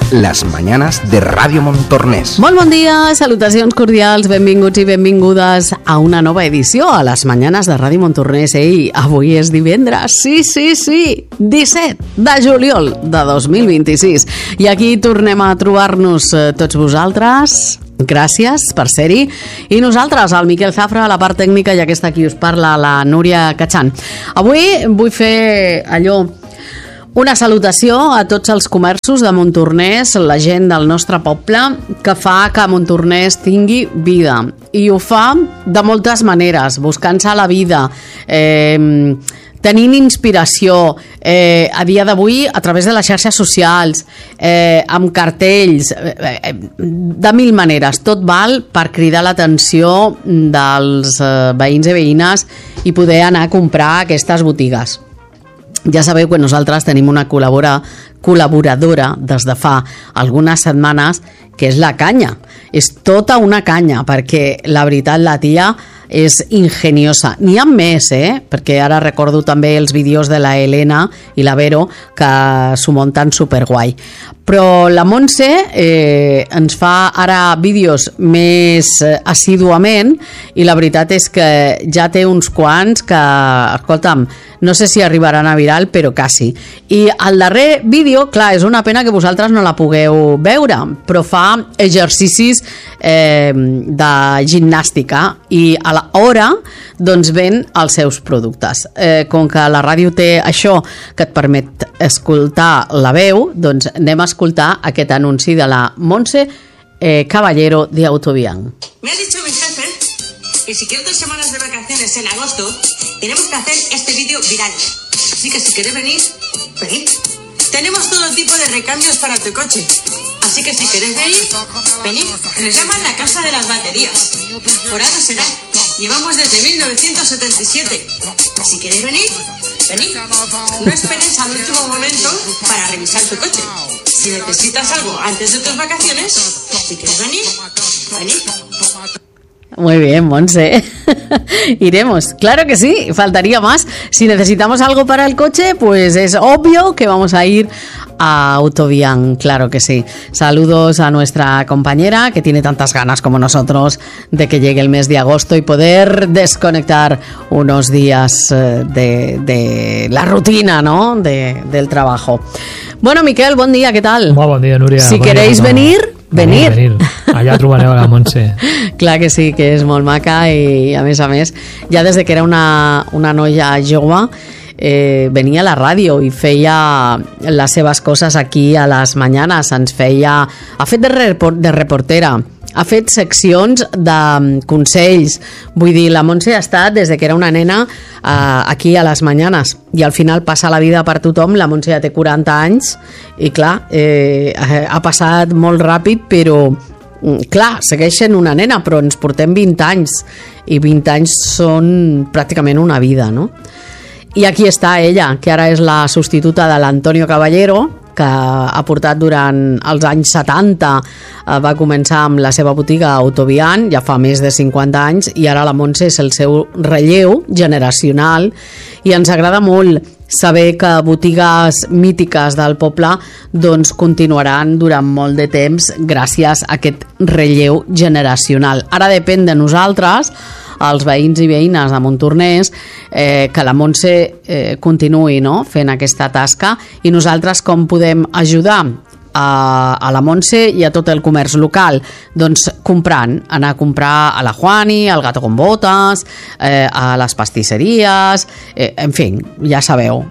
las mañanas de Ràdio Montornès. Molt bon dia, salutacions cordials, benvinguts i benvingudes a una nova edició a les mañanes de Ràdio Montornès. Ei, avui és divendres, sí, 17 de juliol de 2026. I aquí tornem a trobar-nos tots vosaltres. Gràcies per ser-hi. I nosaltres, el Miquel Zafra, a la part tècnica, i aquesta qui us parla, la Núria Cachan. Avui vull fer allò, una salutació a tots els comerços de Montornès, la gent del nostre poble, que fa que Montornès tingui vida. I ho fa de moltes maneres, buscant-se la vida, tenint inspiració, a dia d'avui a través de les xarxes socials, amb cartells, de mil maneres. Tot val per cridar l'atenció dels veïns i veïnes i poder anar a comprar a aquestes botigues. Ja sabeu que nosaltres tenim una col·laboradora des de fa algunes setmanes, que és la Canya. És tota una canya, perquè la veritat la tia és ingeniosa. N'hi ha més, perquè ara recordo també els vídeos de la Helena i la Vero, que s'ho munten superguai. Però la Montse ens fa ara vídeos més assíduament, i la veritat és que ja té uns quants que, escolta'm, no sé si arribaran a viral, però quasi. I el darrer vídeo, clar, és una pena que vosaltres no la pugueu veure, però fa exercicis de gimnàstica i a l'hora doncs ven els seus productes. Com que la ràdio té això que et permet escoltar la veu, doncs anem a escoltar aquest anunci de la Montse Caballero de Autobian. Me ha dicho mi jefe que si quiero 2 semanas de vacaciones en agosto, tenemos que hacer este vídeo viral. Así que si queréis venir, venid. Tenemos todo tipo de recambios para tu coche. Así que si queréis venir, venid. Nos llaman la casa de las baterías. Por algo será. Llevamos desde 1977. Si queréis venir, venid. No esperéis al último momento para revisar tu coche. Si necesitas algo antes de tus vacaciones, si quieres venir, venid. Muy bien, Monse. Iremos, claro que sí, faltaría más. Si necesitamos algo para el coche, pues es obvio que vamos a ir a Autobian, claro que sí. Saludos a nuestra compañera, que tiene tantas ganas como nosotros de que llegue el mes de agosto y poder desconectar unos días de la rutina, ¿no? Del trabajo. Bueno, Miquel, bon dia, què tal? Molt bon dia, Núria. Si queréis venir, venir. Allà trobareu la Montse. Clar que sí, que és molt maca i a més, ja des de que era una noia jove, venia a la ràdio i feia les seves coses aquí a les mañanes, ha fet de reportera, ha fet seccions de consells. Vull dir, la Montse ha estat des de que era una nena aquí a les mañanes, i al final passa la vida per tothom. La Montse ja té 40 anys i clar, ha passat molt ràpid, però clar, segueix sent una nena, però ens portem 20 anys i 20 anys són pràcticament una vida, no? I aquí està ella, que ara és la substituta de l'Antonio Caballero, que ha portat durant els anys 70, va començar amb la seva botiga Autobian, ja fa més de 50 anys, i ara la Montse és el seu relleu generacional, i ens agrada molt saber que botigues mítiques del poble doncs continuaran durant molt de temps gràcies a aquest relleu generacional. Ara depèn de nosaltres, els veïns i veïnes de Montornès, que la Montse continuï, no?, fent aquesta tasca, i nosaltres com podem ajudar a la Montse i a tot el comerç local? Doncs comprant, anar a comprar a la Juani, al Gato con Botas, a les pastisseries, en fi, ja sabeu,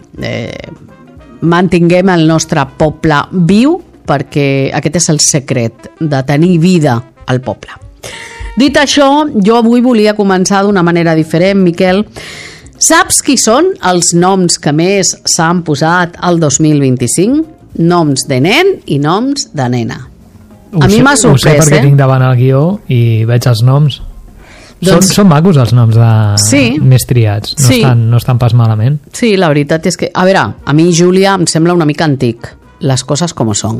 mantinguem el nostre poble viu, perquè aquest és el secret de tenir vida al poble. Dit això, jo avui volia començar d'una manera diferent, Miquel. Saps qui són els noms que més s'han posat al 2025? Noms de nen i noms de nena. A mi m'ha sorprès, Ho sé perquè tinc davant el guió i veig els noms. Doncs... Són macos els noms més triats, no estan pas malament. Sí, la veritat és que, a veure, a mi Júlia em sembla una mica antic, les coses com són.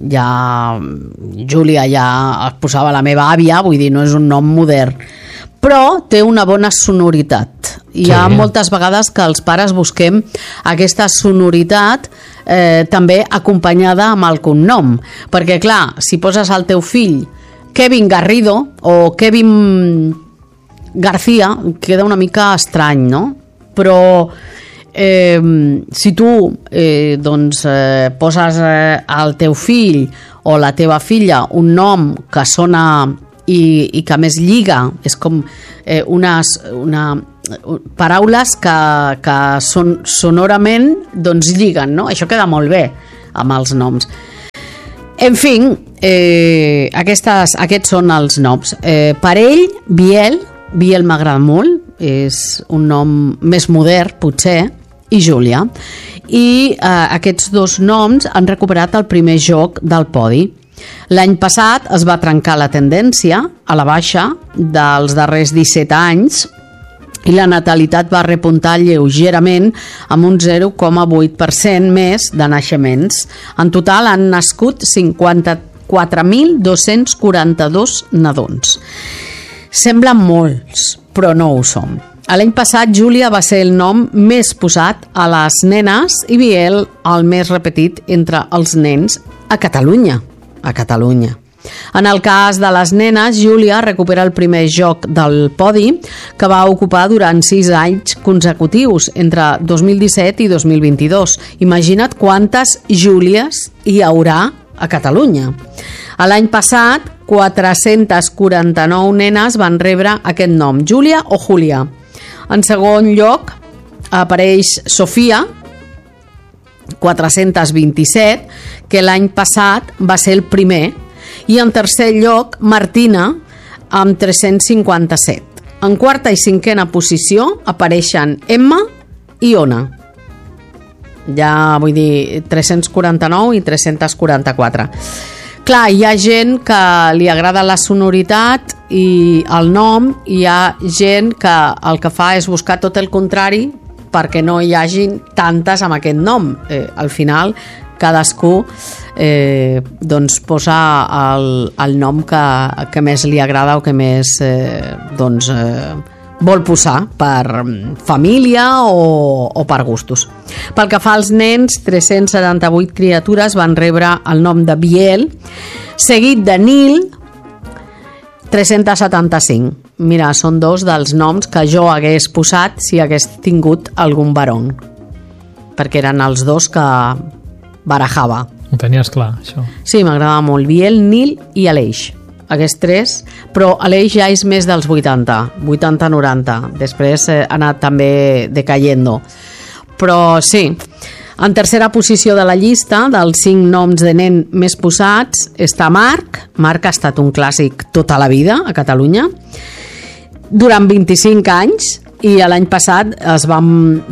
Júlia ja es posava la meva àvia, vull dir, no és un nom modern, però té una bona sonoritat Hi ha moltes vegades que els pares busquem aquesta sonoritat també acompanyada amb el cognom, perquè clar, si poses al teu fill Kevin Garrido o Kevin García, queda una mica estrany, no? Però si tu poses al teu fill o la teva filla un nom que sona i que més lliga, és com paraules que sonorament lliguen, no? Això queda molt bé amb els noms. En fi, aquests són els noms. Parell, Biel m'agrada molt, és un nom més modern potser, i Júlia. I aquests dos noms han recuperat el primer joc del podi. L'any passat es va trencar la tendència a la baixa dels darrers 17 anys i la natalitat va repuntar lleugerament amb un 0,8% més de naixements. En total han nascut 54.242 nadons. Semblen molts, però no ho som. L'any passat Júlia va ser el nom més posat a les nenes i Biel el més repetit entre els nens a Catalunya. En el cas de les nenes, Júlia recupera el primer joc del podi que va ocupar durant 6 anys consecutius entre 2017 i 2022. Imagina't quantes Júlies hi haurà a Catalunya. L'any passat, 449 nenes van rebre aquest nom, Júlia o Júlia. En segon lloc apareix Sofia, 427, que l'any passat va ser el primer, i en tercer lloc Martina, amb 357. En quarta i cinquena posició apareixen Emma i Ona. Ja vull dir 349 i 344. Clar, hi ha gent que li agrada la sonoritat i el nom, i hi ha gent que el que fa és buscar tot el contrari perquè no hi hagin tantes amb aquest nom. Al final cadascú posa el nom que més li agrada o que més vol posar per família o per gustos. Pel que fa als nens, 378 criatures van rebre el nom de Biel, seguit de Nil, 375. Mira, són dos dels noms que jo hagués posat si hagués tingut algun barón, perquè eren els dos que barajava. Ho tenies clar, això? Sí, m'agradava molt. Biel, Nil i Aleix. Aquests tres, però Aleix ja és més dels 80-90. Després ha anat també decayendo. Però sí, en tercera posició de la llista dels 5 noms de nen més posats està Marc. Marc ha estat un clàssic tota la vida a Catalunya, durant 25 anys, i l'any passat es van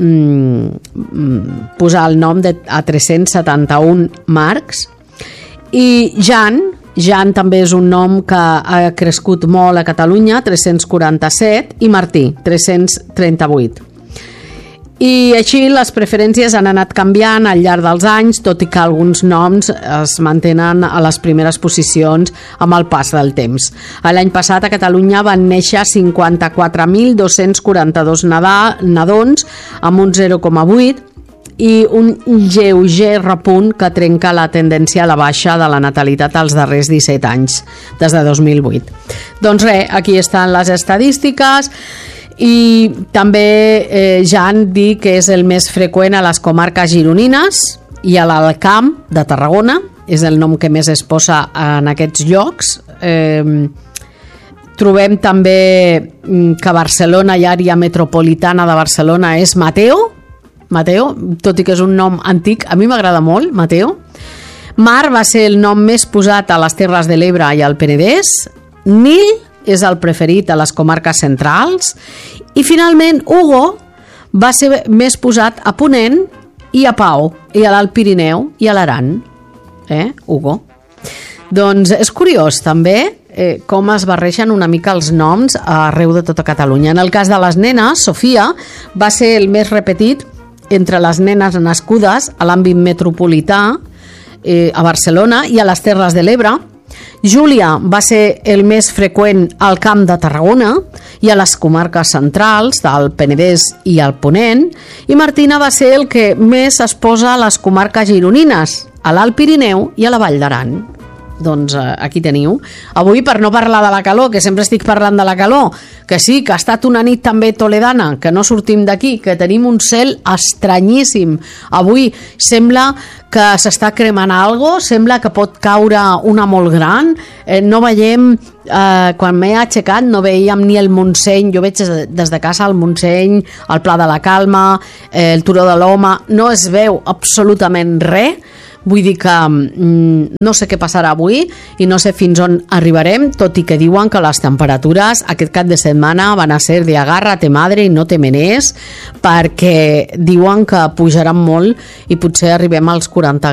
posar el nom a 371 Marcs. I Jan també és un nom que ha crescut molt a Catalunya, 347, i Martí, 338. I així les preferències han anat canviant al llarg dels anys, tot i que alguns noms es mantenen a les primeres posicions amb el pas del temps. L'any passat a Catalunya van néixer 54.242 nadons amb un 0,8 i un lleuger repunt que trenca la tendència a la baixa de la natalitat als darrers 17 anys, des de 2008. Doncs res, aquí estan les estadístiques. I també ja han dit que és el més freqüent a les comarques gironines i a l'Alt Camp de Tarragona, és el nom que més es posa en aquests llocs. Trobem també que a Barcelona i àrea metropolitana de Barcelona és Mateo, tot i que és un nom antic, a mi m'agrada molt Mateo. Mar va ser el nom més posat a les Terres de l'Ebre i al Penedès. Nil és el preferit a les comarques centrals, i finalment Hugo va ser més posat a Ponent i a Pau, i a l'Alt Pirineu i a l'Aran. Hugo. Doncs és curiós també com es barregen una mica els noms arreu de tota Catalunya. En el cas de les nenes, Sofia va ser el més repetit entre les nenes nascudes a l'àmbit metropolità a Barcelona i a les Terres de l'Ebre. Júlia va ser el més freqüent al Camp de Tarragona i a les comarques centrals del Penedès i el Ponent, i Martina va ser el que més es posa a les comarques gironines, a l'Alt Pirineu i a la Vall d'Aran. Doncs aquí teniu. Avui, per no parlar de la calor, que sempre estic parlant de la calor, que sí, que ha estat una nit també toledana, que no sortim d'aquí, que tenim un cel estranyíssim. Avui sembla que s'està cremant algo, sembla que pot caure una molt gran, no veiem, quan m'he aixecat no veiem ni el Montseny, jo veig des de casa el Montseny, el Pla de la Calma, el Turó de l'Home, no es veu absolutament res. Vull dir que no sé què passarà avui i no sé fins on arribarem, tot i que diuen que les temperatures aquest cap de setmana van a ser de agárrate madre i no te menes, perquè diuen que pujaran molt i potser arribem als 40